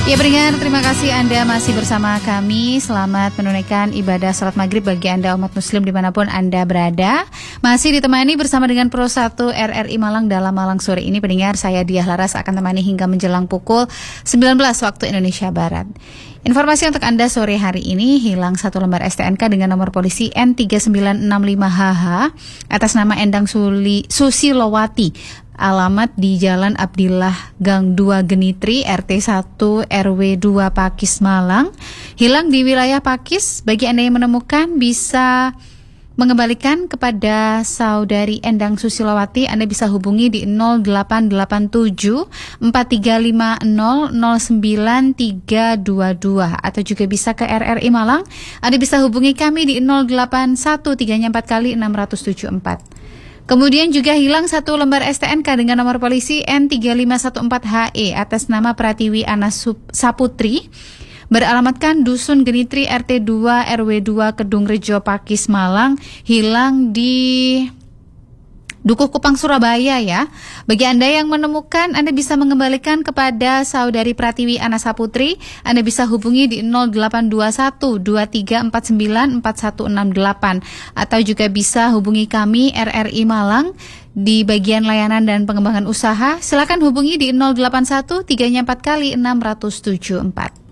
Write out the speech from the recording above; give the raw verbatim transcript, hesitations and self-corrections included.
Ya pendengar, terima kasih Anda masih bersama kami. Selamat menunaikan ibadah salat maghrib bagi Anda umat muslim dimanapun Anda berada. Masih ditemani bersama dengan Pro satu R R I Malang dalam Malang sore ini. Pendengar, saya Diah Laras akan temani hingga menjelang pukul sembilan belas waktu Indonesia Barat. Informasi untuk Anda sore hari ini, hilang satu lembar S T N K dengan nomor polisi N tiga sembilan enam lima H H atas nama Endang Suli, Susilowati. Alamat di Jalan Abdillah Gang dua Genitri R T satu R W dua Pakis Malang. Hilang di wilayah Pakis. Bagi Anda yang menemukan bisa mengembalikan kepada saudari Endang Susilowati. Anda bisa hubungi di nol delapan delapan tujuh empat tiga lima nol nol sembilan tiga dua dua atau juga bisa ke R R I Malang. Anda bisa hubungi kami di nol delapan satu tiga empat kali enam tujuh empat. Kemudian juga hilang satu lembar S T N K dengan nomor polisi N tiga lima satu empat H E atas nama Pratiwi Anas Saputri, beralamatkan Dusun Genitri R T dua R W dua Kedung Rejo Pakis Malang, hilang di Dukuh Kupang Surabaya ya. Bagi Anda yang menemukan, Anda bisa mengembalikan kepada saudari Pratiwi Anas Saputri. Anda bisa hubungi di nol delapan dua satu dua tiga empat sembilan empat satu enam delapan atau juga bisa hubungi kami R R I Malang di bagian layanan dan pengembangan usaha. Silakan hubungi di nol delapan satu tiga empat kali enam tujuh empat.